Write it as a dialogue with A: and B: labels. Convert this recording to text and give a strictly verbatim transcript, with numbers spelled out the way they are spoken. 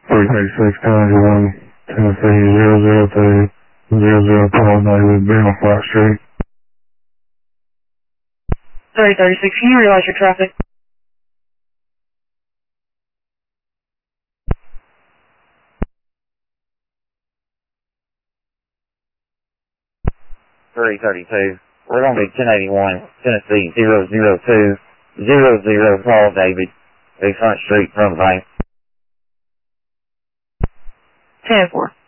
A: three thirty-six, one, Tennessee, zero zero two, zero zero twelve, David, be on Flat Street.
B: three thirty-six, can you realize your traffic?
C: three thirty-two, we're going to be ten eighty-one, Tennessee, zero zero two, zero zero, call David, be Front Street, front bank.
B: ten four.